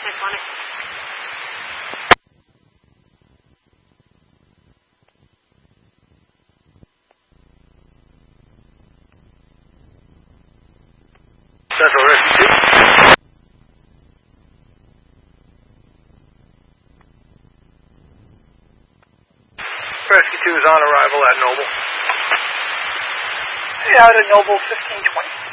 That's funny. Central Rescue 2. Rescue 2 is on arrival at Noble. Hey, out at Noble 1520.